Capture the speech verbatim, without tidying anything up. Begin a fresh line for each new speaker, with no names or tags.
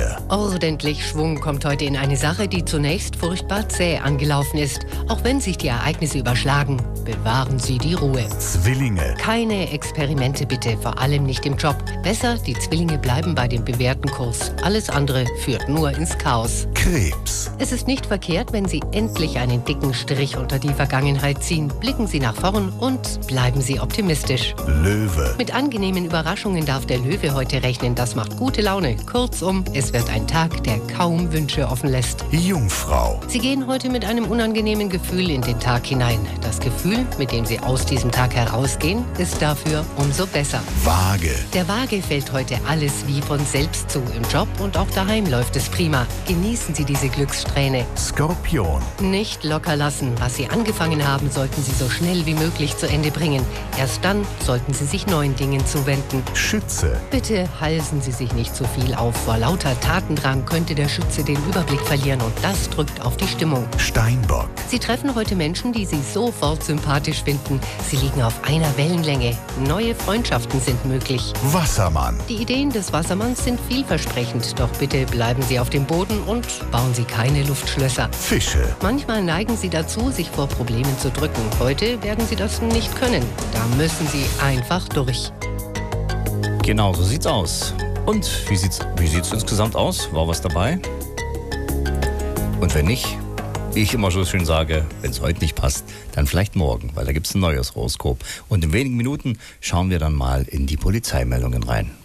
Zwillinge.
Ordentlich Schwung kommt heute in eine Sache, die zunächst furchtbar zäh angelaufen ist. Auch wenn sich die Ereignisse überschlagen, bewahren Sie die Ruhe.
Zwillinge.
Keine Experimente bitte, vor allem nicht im Job. Besser, die Zwillinge bleiben bei dem bewährten Kurs. Alles andere führt nur ins Chaos.
Krebs.
Es ist nicht verkehrt, wenn Sie endlich einen dicken Strich unter die Vergangenheit ziehen. Blicken Sie nach vorn und bleiben Sie optimistisch.
Löwe.
Mit angenehmen Überraschungen darf der Löwe heute rechnen. Das macht gute Laune. Kurzum, es wird ein Tag, der kaum Wünsche offen lässt.
Jungfrau.
Sie gehen heute mit einem unangenehmen Gefühl in den Tag hinein. Das Gefühl, mit dem Sie aus diesem Tag herausgehen, ist dafür umso besser.
Waage.
Der Waage fällt heute alles wie von selbst zu. Im Job und auch daheim läuft es prima. Genießen Sie diese Glückssträhne.
Skorpion.
Nicht locker lassen. Was Sie angefangen haben, sollten Sie so schnell wie möglich zu Ende bringen. Erst dann sollten Sie sich neuen Dingen zuwenden.
Schütze.
Bitte halsen Sie sich nicht zu viel auf. Vor lauter Tatendrang könnte der Schütze den Überblick verlieren und das drückt auf die Stimmung.
Steinbock.
Sie treffen heute Menschen, die Sie sofort sympathisch finden. Sie liegen auf einer Wellenlänge. Neue Freundschaften sind möglich.
Wassermann.
Die Ideen des Wassermanns sind vielversprechend, doch bitte bleiben Sie auf dem Boden und bauen Sie keine Luftschlösser.
Fische.
Manchmal neigen Sie dazu, sich vor Problemen zu drücken. Heute werden Sie das nicht können. Da müssen Sie einfach durch.
Genau, so sieht's aus. Und wie sieht's, wie sieht's insgesamt aus? War was dabei? Und wenn nicht, wie ich immer so schön sage, wenn es heute nicht passt, dann vielleicht morgen, weil da gibt's ein neues Horoskop. Und in wenigen Minuten schauen wir dann mal in die Polizeimeldungen rein.